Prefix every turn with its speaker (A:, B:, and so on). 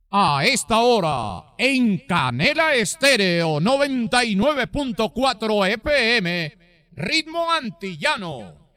A: A esta hora, en Canela Estéreo 99.4 FM, Ritmo Antillano.